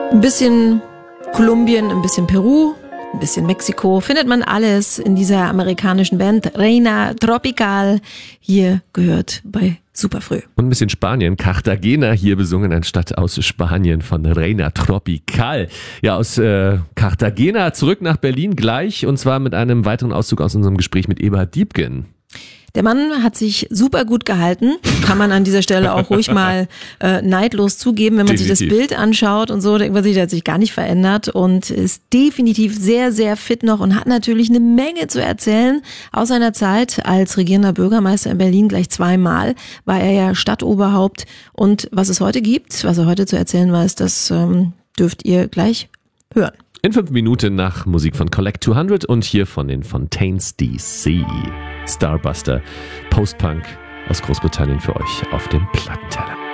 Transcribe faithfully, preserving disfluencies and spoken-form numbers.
Ein bisschen Kolumbien, ein bisschen Peru, ein bisschen Mexiko, findet man alles in dieser amerikanischen Band Reina Tropical. Hier gehört bei Superfrüh. Und ein bisschen Spanien, Cartagena hier besungen, anstatt aus Spanien von Reina Tropical. Ja, aus äh, Cartagena zurück nach Berlin gleich und zwar mit einem weiteren Auszug aus unserem Gespräch mit Eberhard Diepgen. Der Mann hat sich super gut gehalten, kann man an dieser Stelle auch ruhig mal äh, neidlos zugeben, wenn man definitiv sich das Bild anschaut und so, denkt man sich, der hat sich gar nicht verändert und ist definitiv sehr, sehr fit noch und hat natürlich eine Menge zu erzählen aus seiner Zeit als regierender Bürgermeister in Berlin. Gleich zweimal war er ja Stadtoberhaupt und was es heute gibt, was er heute zu erzählen weiß, das ähm, dürft ihr gleich hören. In fünf Minuten nach Musik von Collect zweihundert und hier von den Fontaines D C. Starbuster, Post-Punk aus Großbritannien für euch auf dem Plattenteller.